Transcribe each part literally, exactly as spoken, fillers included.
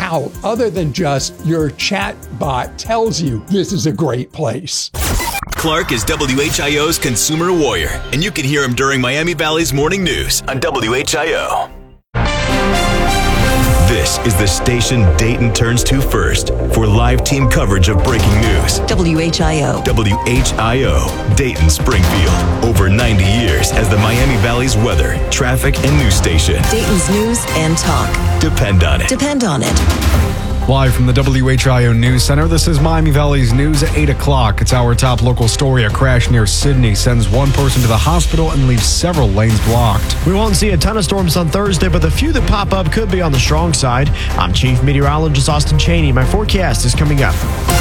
out other than just your chat bot tells you this is a great place. Clark is W H I O's consumer warrior, and you can hear him during Miami Valley's morning news on W H I O. This is the station Dayton turns to first for live team coverage of breaking news. W H I O. W H I O, Dayton Springfield. Over ninety years as the Miami Valley's weather, traffic, and news station. Dayton's news and talk. Depend on it. Depend on it. Live from the W H I O News Center, this is Miami Valley's news at eight o'clock. It's our top local story. A crash near Sydney sends one person to the hospital and leaves several lanes blocked. We won't see a ton of storms on Thursday, but the few that pop up could be on the strong side. I'm Chief Meteorologist Austin Cheney. My forecast is coming up.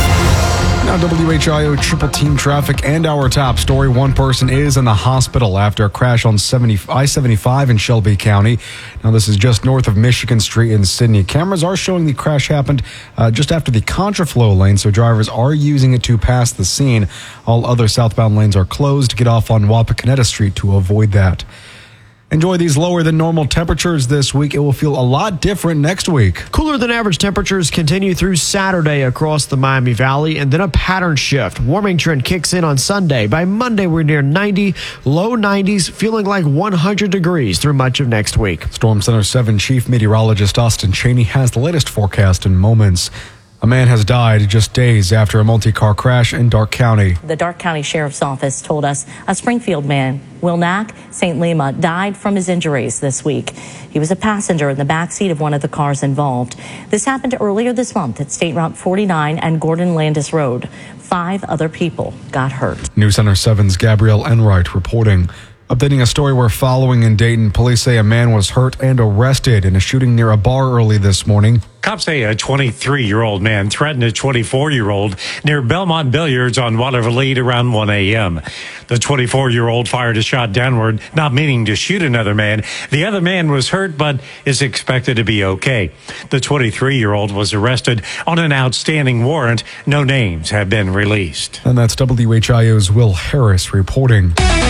Now, W H I O triple team traffic and our top story. One person is in the hospital after a crash on I seventy-five in Shelby County. Now, this is just north of Michigan Street in Sydney. Cameras are showing the crash happened uh, just after the contraflow lane, so drivers are using it to pass the scene. All other southbound lanes are closed. Get off on Wapakoneta Street to avoid that. Enjoy these lower than normal temperatures this week. It will feel a lot different next week. Cooler than average temperatures continue through Saturday across the Miami Valley, and then a pattern shift. Warming trend kicks in on Sunday. By Monday, we're near ninety, low nineties, feeling like one hundred degrees through much of next week. Storm Center seven Chief Meteorologist Austin Cheney has the latest forecast in moments. A man has died just days after a multi-car crash in Darke County. The Darke County Sheriff's Office told us a Springfield man, Will Knack, Saint Lima, died from his injuries this week. He was a passenger in the backseat of one of the cars involved. This happened earlier this month at State Route forty-nine and Gordon Landis Road. Five other people got hurt. News Center seven's Gabrielle Enright reporting. Updating a story we're following in Dayton, police say a man was hurt and arrested in a shooting near a bar early this morning. Cops say a twenty-three-year-old man threatened a twenty-four-year-old near Belmont Billiards on Water Lead around one a.m. The twenty-four-year-old fired a shot downward, not meaning to shoot another man. The other man was hurt, but is expected to be okay. The twenty-three-year-old was arrested on an outstanding warrant. No names have been released. And that's W H I O's Will Harris reporting.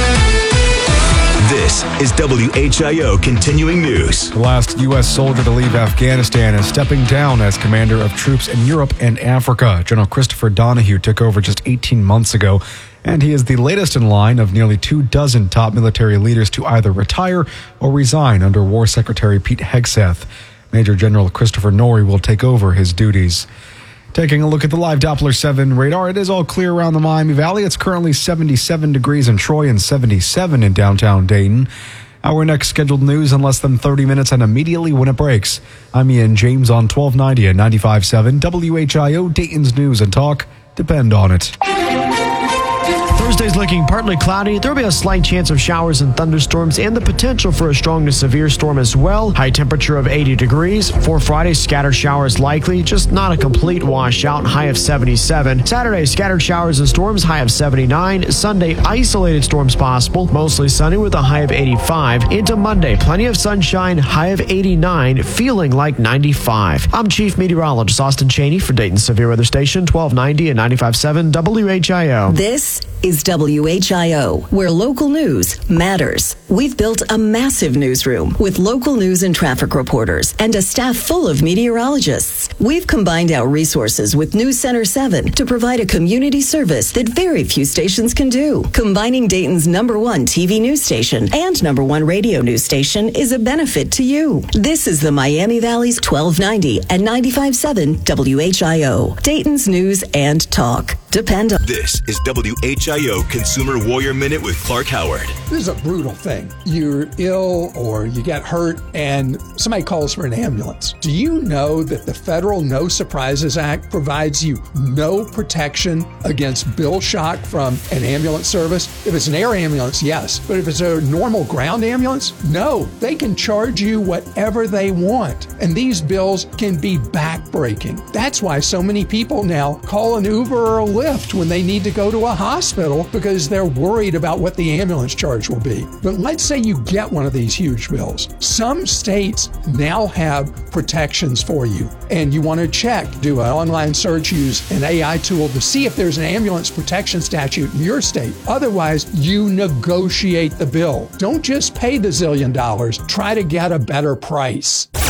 This is W H I O Continuing News. The last U S soldier to leave Afghanistan is stepping down as commander of troops in Europe and Africa. General Christopher Donahue took over just eighteen months ago, and he is the latest in line of nearly two dozen top military leaders to either retire or resign under War Secretary Pete Hegseth. Major General Christopher Norrie will take over his duties. Taking a look at the live Doppler seven radar, it is all clear around the Miami Valley. It's currently seventy-seven degrees in Troy and seventy-seven in downtown Dayton. Our next scheduled news in less than thirty minutes and immediately when it breaks. I'm Ian James on twelve ninety and ninety-five point seven W H I O, Dayton's News and Talk. Depend on it. Thursday's looking partly cloudy. There will be a slight chance of showers and thunderstorms and the potential for a strong to severe storm as well. High temperature of eighty degrees. For Friday, scattered showers likely, just not a complete washout. High of seventy-seven. Saturday, scattered showers and storms. High of seventy-nine. Sunday, isolated storms possible. Mostly sunny with a high of eighty-five. Into Monday, plenty of sunshine. High of eighty-nine. Feeling like ninety-five. I'm Chief Meteorologist Austin Cheney for Dayton Severe Weather Station twelve ninety and ninety-five point seven W H I O. This is W H I O, where local news matters. We've built a massive newsroom with local news and traffic reporters and a staff full of meteorologists. We've combined our resources with News Center seven to provide a community service that very few stations can do. Combining Dayton's number one T V news station and number one radio news station is a benefit to you. This is the Miami Valley's twelve ninety and ninety-five point seven W H I O, Dayton's News and Talk. Depend on. This is W H I O Consumer Warrior Minute with Clark Howard. This is a brutal thing. You're ill or you get hurt and somebody calls for an ambulance. Do you know that the federal No Surprises Act provides you no protection against bill shock from an ambulance service? If it's an air ambulance, yes. But if it's a normal ground ambulance, no. They can charge you whatever they want. And these bills can be backbreaking. That's why so many people now call an Uber or a Lyft when they need to go to a hospital because they're worried about what the ambulance charge will be. But let's say you get one of these huge bills. Some states now have protections for you, and you want to check, do an online search, use an A I tool to see if there's an ambulance protection statute in your state. Otherwise, you negotiate the bill. Don't just pay the zillion dollars. Try to get a better price.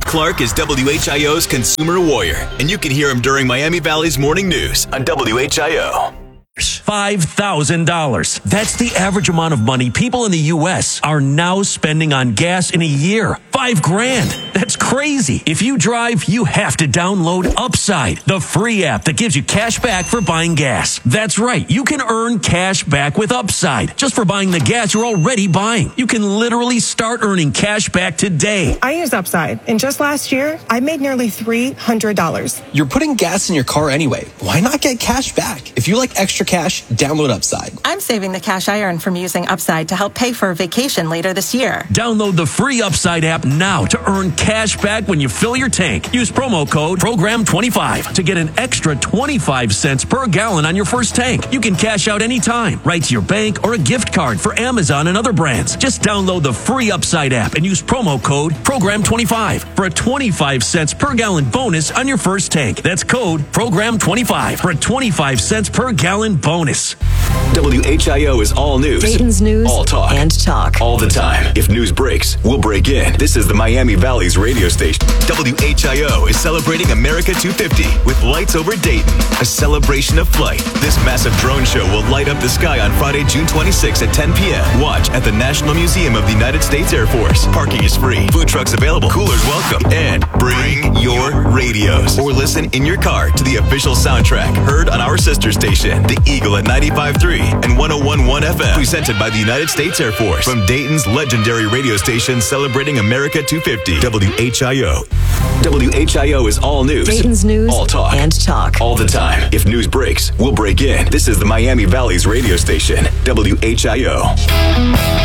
Clark is W H I O's consumer warrior, and you can hear him during Miami Valley's morning news on W H I O. five thousand dollars. That's the average amount of money people in the U S are now spending on gas in a year. Five grand. That's crazy. If you drive, you have to download Upside, the free app that gives you cash back for buying gas. That's right. You can earn cash back with Upside just for buying the gas you're already buying. You can literally start earning cash back today. I use Upside, and just last year, I made nearly three hundred dollars. You're putting gas in your car anyway. Why not get cash back? If you like extra cash, download Upside. I'm saving the cash I earn from using Upside to help pay for a vacation later this year. Download the free Upside app now to earn cash back when you fill your tank. Use promo code program twenty-five to get an extra twenty-five cents per gallon on your first tank. You can cash out anytime, right to your bank or a gift card for Amazon and other brands. Just download the free Upside app and use promo code program twenty-five for a twenty-five cents per gallon bonus on your first tank. That's code program twenty-five for a twenty-five cents per gallon bonus. W H I O is all news. Dayton's news all talk. and talk. All the time. If news breaks, we'll break in. This is the Miami Valley's radio station. W H I O is celebrating America two fifty with Lights Over Dayton, a celebration of flight. This massive drone show will light up the sky on Friday, June twenty-sixth at ten p.m. Watch at the National Museum of the United States Air Force. Parking is free. Food trucks available. Coolers welcome. And bring your radios or listen in your car to the official soundtrack heard on our sister station, The Eagle at ninety-five point three and one oh one point one F M. Presented by the United States Air Force. From Dayton's legendary radio station celebrating America two fifty. W H I O. W H I O is all news. Dayton's news all talk. and talk. All the time. If news breaks, we'll break in. This is the Miami Valley's radio station. W H I O.